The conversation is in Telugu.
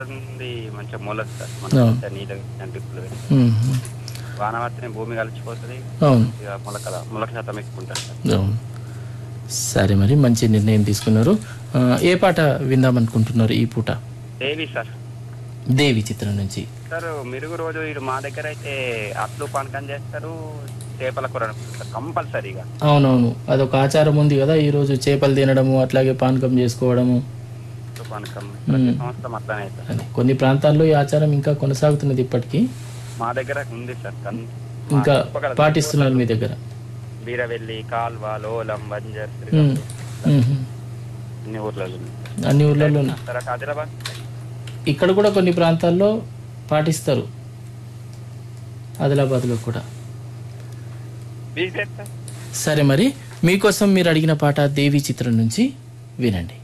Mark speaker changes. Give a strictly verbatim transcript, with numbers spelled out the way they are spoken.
Speaker 1: ఉంది మంచిగా మొలదు సార్.
Speaker 2: అవును.
Speaker 1: మనం నీళ్ళ డ్రిప్పులు పెడితే.
Speaker 2: హుహు.
Speaker 1: వాన పడితేనే భూమి కలిసిపోతది.
Speaker 2: అవును.
Speaker 1: మంచిగా మొలకల మొలక శాతం ఎక్కువ ఉంటది సార్.
Speaker 2: అవును. సరే మరి మంచి నిర్ణయం తీసుకున్నారు. ఆహ్, ఏ పాట విందామనుకుంటున్నారు ఈ పూట?
Speaker 1: Daily sir.
Speaker 2: 'దేవి' చిత్రం నుంచి.
Speaker 1: సార్ మెరుగు రోజు ఇటు మా దగ్గర అయితే అట్లు పానకం చేస్తారు. చేపల కూర వండుతారు కంపల్సరీగా.
Speaker 2: అవునవును. అదొక ఆచారం ఉంది గదా! ఈరోజు చేపలు తినడము, అట్లాగే పానకం చేసుకోవడము.
Speaker 1: అట్లు పానకం ప్రతి
Speaker 2: హ్మ్.
Speaker 1: సంవత్సరం అట్లనే సార్.
Speaker 2: అని కొన్ని ప్రాంతాల్లో ఈ ఆచారం ఇంకా కొనసాగుతున్నది ఇప్పటికీ.
Speaker 1: మా దగ్గర ఉంది సార్. కన్ మా
Speaker 2: ఇంకా
Speaker 1: చుట్టుపక్కల
Speaker 2: పాటిస్తున్నారు మీ దగ్గర.
Speaker 1: బీరవెల్లి, కాల్వ, లోలం, బంజర్,
Speaker 2: హ్మ్.
Speaker 1: శ్రీరాంపూర్
Speaker 2: హుహు.
Speaker 1: అన్ని ఊర్లలో ఉంది.
Speaker 2: అన్ని ఊర్లలోనూ.
Speaker 1: సార్ అటు ఆదిలాబాద్
Speaker 2: ఇక్కడ కూడా కొన్ని ప్రాంతాల్లో పాటిస్తారు. ఆదిలాబాద్‌లో కూడా.
Speaker 1: మీకు తెలుసా?
Speaker 2: సరే మరి మీకోసం మీరు అడిగిన పాట 'దేవి' చిత్రం నుంచి వినండి.